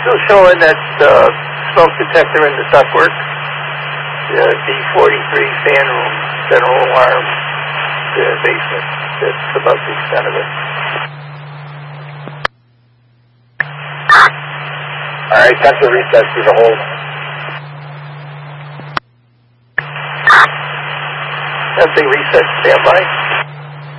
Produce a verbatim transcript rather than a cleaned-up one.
Still showing that uh, smoke detector in the ductwork. The D forty-three fan room, general alarm, the basement. That's about the extent of it. All right, that's a reset through the hold. Something reset, stand by.